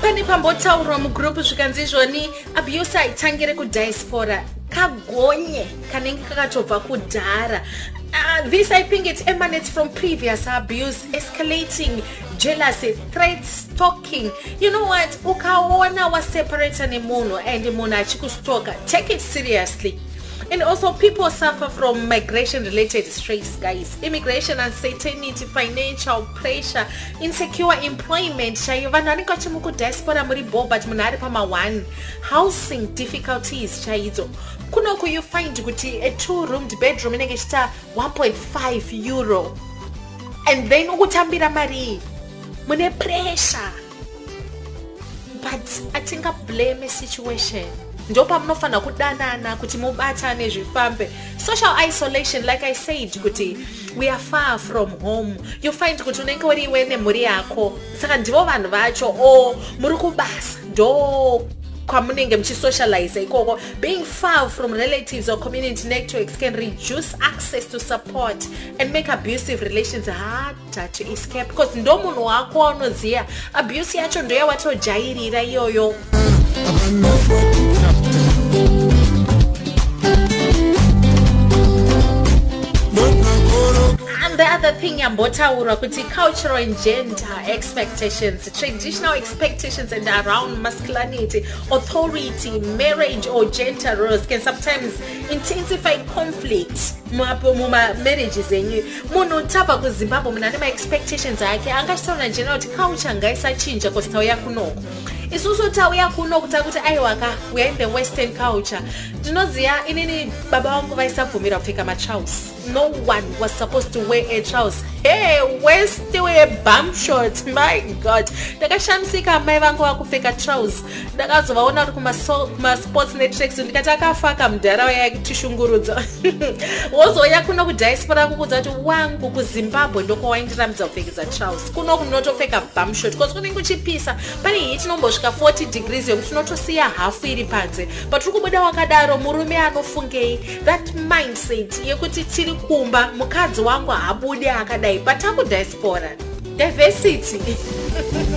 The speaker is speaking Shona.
Mangani pambotaurwa mugroup zvikanzizvoni abuse aitangire kudiaspora kagonye kanenge kakatobva kudhara. This I think it emanates from previous abuse, escalating, jealousy, threats, stalking. You know what? Ukaona wa separate nemunhu and munhu achikustalka, take it seriously. And also people suffer from migration related stress, guys. Immigration, uncertainty, financial pressure, insecure employment. Vanhu vanenge vachimuku diaspora muri bo but munhu ari pama1. Housing difficulties chaidzo. Kunoku you find kuti a 2-roomed bedroom inenge ichita 1.5 euro. And then ukutambira mari mune pressure. But atinga blame a situation. Ndopa munofana kudanana kuti mubatane zvifambe. Social isolation, like I said, kuti we are far from home. You find kuti unenge uriwe nemhuri yako. Saka ndivo vanhu vacho muri kubasa. Ndo kwamunenge muchisocialize ikoko. Being far from relatives or community networks can reduce access to support and make abusive relations harder to escape. Because ndo munhu wako unoziya abuse yacho ndo yawatojairira iyoyo. And the other thing yambotaura kuti cultural and gender expectations, traditional expectations and around masculinity, authority, marriage or gender roles can sometimes intensify conflict muma marriages enyu. Munhu tabva kuZimbabwe munhu ane ma expectations ake angachitaura njena kuti culture ngaisachinja because tauya kunoko. Isusu tauya kuno kutakuti aiwaka we are in the western culture. Ndinoziya inini baba wangu vaisabvumira kupfeka matrousers. No one was supposed to wear a trouser. Hey, west wear bum shorts. My God. Ndakashamisika mai vangu vakupfeka trousers. Ndakazovaona kuti kuma sports networks ndikati akafaka mudhara yakatishungurudza. Wozoya kuno kudiaspora kukudza kuti wangu kuZimbabwe ndokowaindiramidza kupfekesa trousers. Kuno kunotopfeka bum short because kunenge kuchipisa. Pane heat inombosvika 40 degrees yokuti unotosiya hafu iri panze. But ukubuda wakadaro murume anofungei. That mindset yekuti tiri kumba mukadzi wangu habudi akadai but aku diaspora. Diversity.